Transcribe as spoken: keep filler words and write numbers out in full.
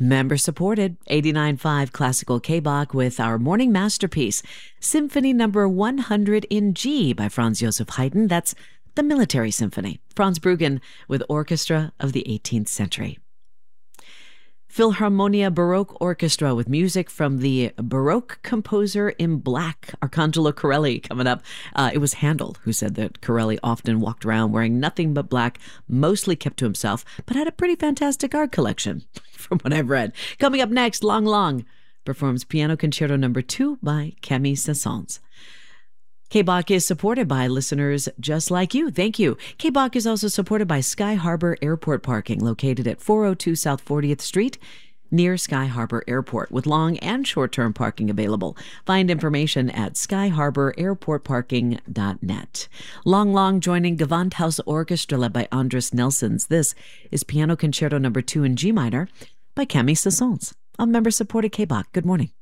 Member supported eighty-nine point five Classical K-Bach with our morning masterpiece, Symphony Number one hundred in G by Franz Joseph Haydn. That's the Military Symphony. Franz Bruggen with Orchestra of the eighteenth Century. Philharmonia Baroque Orchestra with music from the Baroque composer in black, Arcangelo Corelli, coming up. Uh, it was Handel who said that Corelli often walked around wearing nothing but black, mostly kept to himself, but had a pretty fantastic art collection, from what I've read. Coming up next, Lang Lang performs Piano Concerto Number two by Camille Saint-Saëns. K-Bach is supported by listeners just like you. Thank you. K-Bach is also supported by Sky Harbor Airport Parking, located at four oh two South fortieth Street, near Sky Harbor Airport, with long and short-term parking available. Find information at sky harbor airport parking dot net. Lang Lang joining Gewandhaus Orchestra led by Andres Nelsons. This is Piano Concerto Number two in G minor by Camille Saint-Saëns on member-supported K-Bach. Good morning.